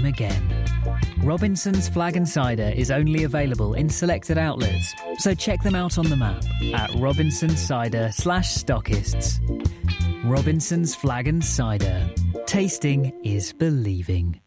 time again. Robinson's Flag and Cider is only available in selected outlets, so check them out on the map at robinsoncider/stockists. Robinson's Flag and Cider. Tasting is believing.